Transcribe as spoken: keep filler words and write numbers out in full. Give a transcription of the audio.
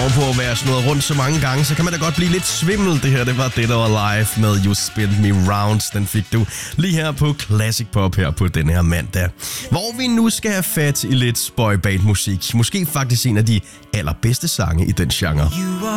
Og på at være snurret rundt så mange gange, så kan man da godt blive lidt svimmel. Det her, det var det, der var live med You Spin Me Rounds. Den fik du lige her på Classic Pop her på den her mandag. Hvor vi nu skal have fat i lidt boyband musik. Måske faktisk en af de allerbedste sange i den genre.